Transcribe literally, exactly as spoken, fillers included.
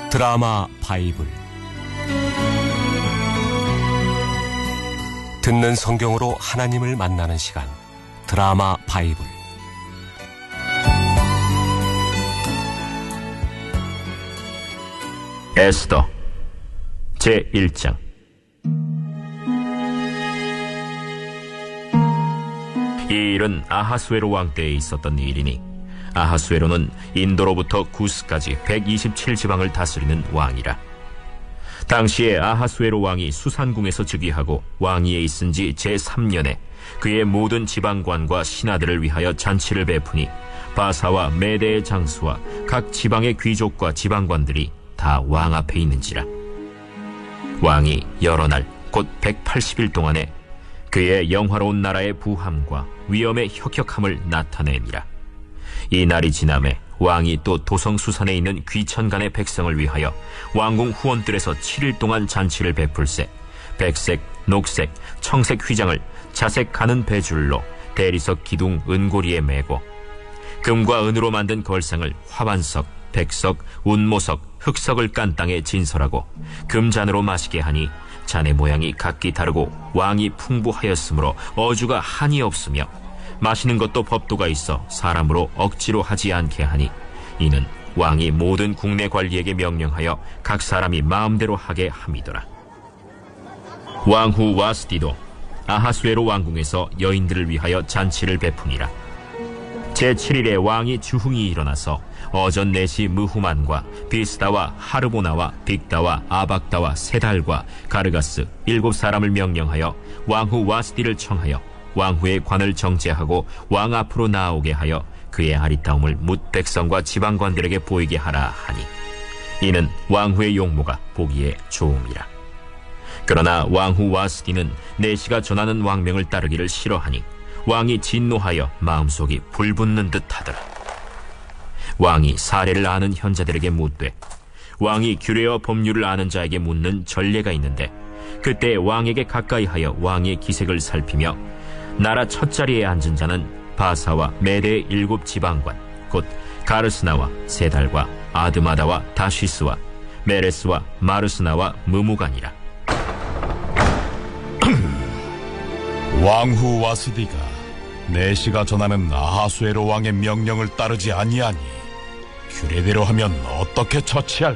드라마 바이블. 듣는 성경으로 하나님을 만나는 시간, 드라마 바이블. 에스더 제일 장. 이 일은 아하수에로 왕 때에 있었던 일이니, 아하수에로는 인도로부터 구스까지 백이십칠 지방을 다스리는 왕이라. 당시에 아하수에로 왕이 수산궁에서 즉위하고 왕위에 있은 지 제삼 년에 그의 모든 지방관과 신하들을 위하여 잔치를 베푸니, 바사와 메대의 장수와 각 지방의 귀족과 지방관들이 다 왕 앞에 있는지라. 왕이 여러 날 곧 백팔십 일 동안에 그의 영화로운 나라의 부함과 위엄의 혁혁함을 나타내니라. 이 날이 지남에 왕이 또 도성수산에 있는 귀천간의 백성을 위하여 왕궁 후원들에서 칠 일 동안 잔치를 베풀세, 백색, 녹색, 청색 휘장을 자색 가는 배줄로 대리석 기둥 은고리에 매고, 금과 은으로 만든 걸상을 화반석, 백석, 운모석, 흑석을 깐 땅에 진설하고 금잔으로 마시게 하니, 잔의 모양이 각기 다르고 왕이 풍부하였으므로 어주가 한이 없으며, 마시는 것도 법도가 있어 사람으로 억지로 하지 않게 하니, 이는 왕이 모든 국내 관리에게 명령하여 각 사람이 마음대로 하게 함이더라. 왕후 와스디도 아하수에로 왕궁에서 여인들을 위하여 잔치를 베푸니라. 제칠 일에 왕이 주흥이 일어나서 어전 내시 무후만과 비스다와 하르보나와 빅다와 아박다와 세달과 가르가스 일곱 사람을 명령하여 왕후 와스디를 청하여 왕후의 관을 정제하고 왕 앞으로 나오게 하여 그의 아리따움을 뭇 백성과 지방관들에게 보이게 하라 하니, 이는 왕후의 용모가 보기에 좋음이라. 그러나 왕후 와스디는 내시가 전하는 왕명을 따르기를 싫어하니, 왕이 진노하여 마음속이 불붙는 듯 하더라. 왕이 사례를 아는 현자들에게 묻되, 왕이 규례와 법률을 아는 자에게 묻는 전례가 있는데, 그때 왕에게 가까이하여 왕의 기색을 살피며 나라 첫 자리에 앉은 자는 바사와 메대의 일곱 지방관, 곧 가르스나와 세달과 아드마다와 다시스와 메레스와 마르스나와 무무간이라. 왕후 와스디가 내시가 전하는 아하수에로 왕의 명령을 따르지 아니하니 규례대로 하면 어떻게 처치할